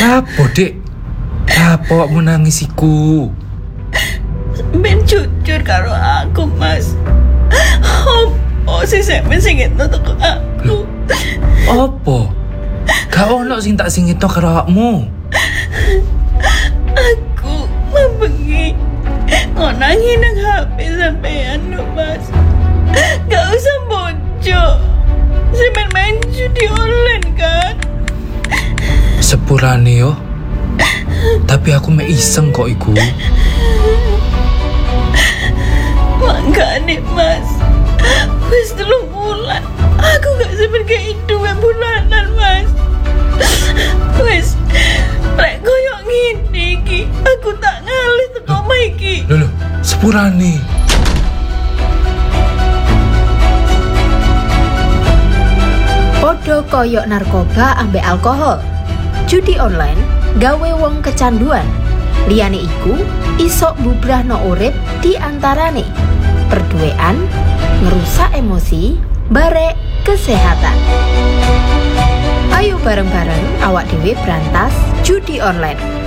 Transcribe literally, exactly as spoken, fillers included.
Lapo, Dek? Lapo awakmu nangis iku? Ben jujur karo aku, Mas. Opo sih sampe sing ngetno teko aku? Opo? Gak ono sing tak singitno karo awakmu. Aku membengi ngonangi nang H P sampean lho, Mas. Gak usah bojo. Si main-main judi online kan? Sepurane yo. Tapi aku mek iseng kok iku. Makanya, Mas. Wis telung bulan. Aku gak sampe kayak hitungan bulanan, Mas. Wis lek koyo ngene iki, aku tak ngalih teko omah iki. Lho lho, sepurane. Podo koyok narkoba ambek alkohol. Judi online gawe wong kecanduan. Liyane iku iso bubrahno urip di antarane perduean, ngerusak emosi, barek kesehatan. Ayo bareng-bareng awak dhewe berantas judi online.